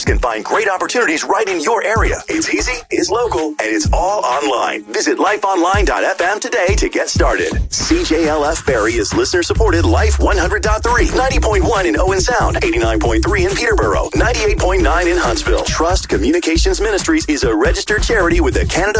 can find great opportunities right in your area. It's easy, it's local, and it's all online. Visit lifeonline.fm today to get started. CJLF Barrie is listener-supported Life 100.3, 90.1 in Owen Sound, 89.3 in Peterborough, 98.9 in Huntsville. Trust Communications Ministries is a registered charity with the Canada